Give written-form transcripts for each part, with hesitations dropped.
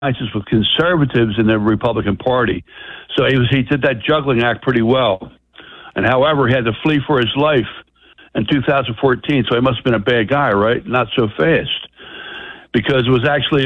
alliances with conservatives in the Republican Party. So he did that juggling act pretty well. And however, he had to flee for his life in 2014. So he must have been a bad guy, right? Not so fast, because it was actually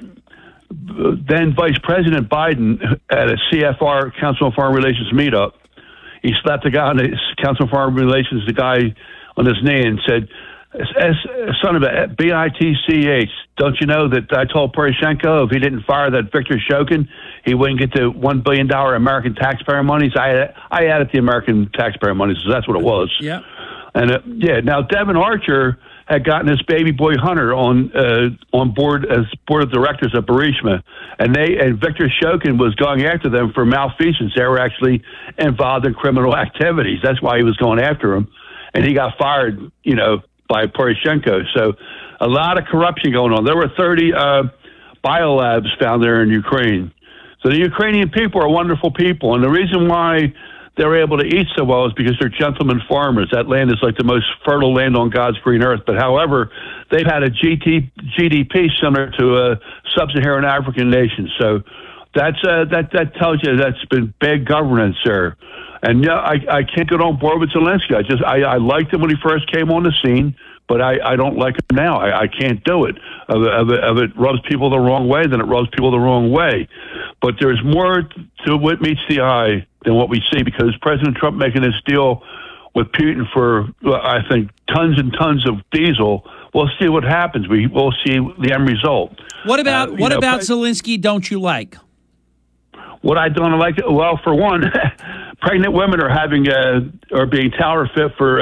then Vice President Biden at a CFR, Council on Foreign Relations meetup. He slapped the guy on the Council on Foreign Relations, the guy on his knee, and said, son of a bitch, don't you know that I told Poroshenko if he didn't fire that Viktor Shokin, he wouldn't get the $1 billion American taxpayer monies? I added the American taxpayer monies, so that's what it was. Yeah. And now Devin Archer had gotten his baby boy Hunter on board as board of directors at Burisma, and Viktor Shokin was going after them for malfeasance. They were actually involved in criminal activities. That's why he was going after him, and he got fired, by Poroshenko. So a lot of corruption going on. There were 30 biolabs found there in Ukraine. So the Ukrainian people are wonderful people, and the reason why they're able to eat so well is because they're gentlemen farmers. That land is like the most fertile land on God's green earth. But however, they've had a GDP similar to sub-Saharan African nations. So that tells you that's been bad governance there. And yeah, I can't get on board with Zelensky. I liked him when he first came on the scene, but I don't like him now. I can't do it. If it rubs people the wrong way, then it rubs people the wrong way. But there's more to what meets the eye than what we see, because President Trump making this deal with Putin for, I think, tons and tons of diesel. We'll see what happens. We'll see the end result. What about Zelensky don't you like? What I don't like, well, for one, pregnant women are being tailor fit for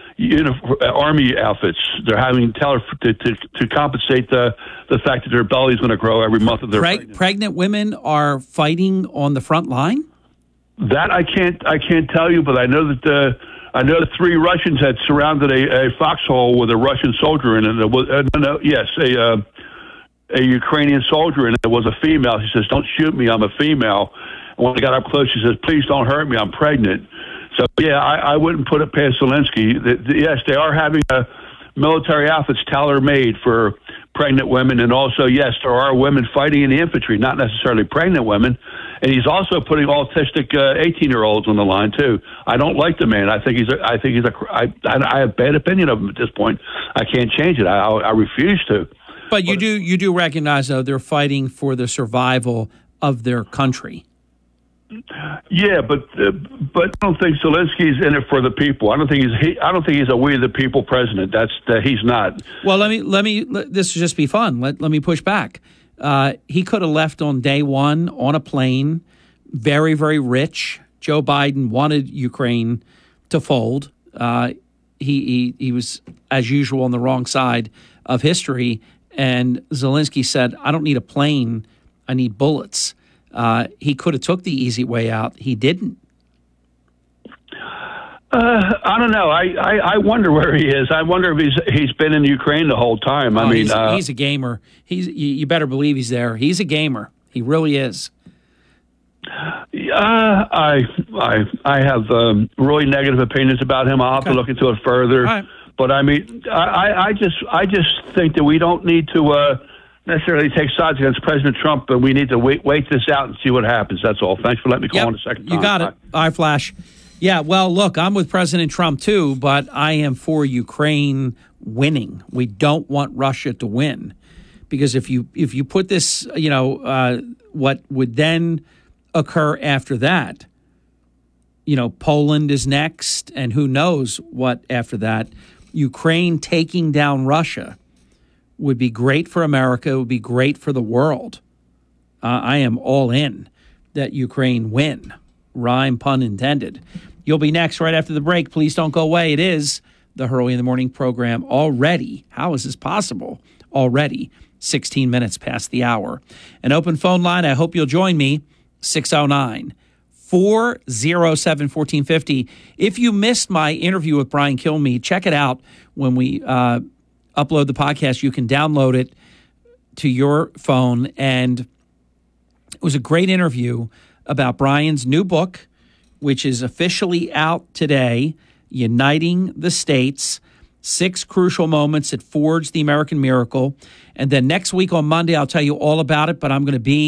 army outfits. They're having tailor to compensate the fact that their belly's going to grow every month of their pregnant women are fighting on the front line. That I can't tell you, but I know that the 3 Russians had surrounded a foxhole with a Russian soldier in it. A Ukrainian soldier, and it was a female. She says, "Don't shoot me, I'm a female." And when I got up close, she says, "Please don't hurt me, I'm pregnant." So yeah, I wouldn't put it past Zelensky. Yes, they are having military outfits tailor-made for pregnant women, and also, yes, there are women fighting in the infantry, not necessarily pregnant women. And he's also putting autistic 18-year-olds on the line too. I don't like the man. I have bad opinion of him at this point. I can't change it. I refuse to. But you do recognize, though, they're fighting for the survival of their country. Yeah, but I don't think Zelensky's in it for the people. I don't think he's a we the people president. He's not. Well, let me. This will just be fun. Let me push back. He could have left on day one on a plane. Very, very rich. Joe Biden wanted Ukraine to fold. He was, as usual, on the wrong side of history. And Zelensky said, "I don't need a plane. I need bullets." He could have took the easy way out. He didn't. I don't know. I wonder where he is. I wonder if he's been in Ukraine the whole time. He's a gamer. You better believe he's there. He's a gamer. He really is. I have really negative opinions about him. I'll have to look into it further. All right. But I mean, I just think that we don't need to necessarily take sides against President Trump, but we need to wait this out and see what happens. That's all. Thanks for letting me call in a second time. You got it. All right, Flash. Yeah, well, look, I'm with President Trump too, but I am for Ukraine winning. We don't want Russia to win, because if you put this, what would then occur after that? Poland is next, and who knows what after that. Ukraine taking down Russia would be great for America. It would be great for the world. I am all in that Ukraine win. Rhyme, pun intended. You'll be next right after the break. Please don't go away. It is the Hurley in the Morning program already. How is this possible? Already 16 minutes past the hour. An open phone line. I hope you'll join me. 609-407-1450. If you missed my interview with Brian Kilmeade, check it out when we upload the podcast. You can download it to your phone. And it was a great interview about Brian's new book, which is officially out today, Uniting the States, 6 Crucial Moments that Forged the American Miracle. And then next week on Monday, I'll tell you all about it, but I'm going to be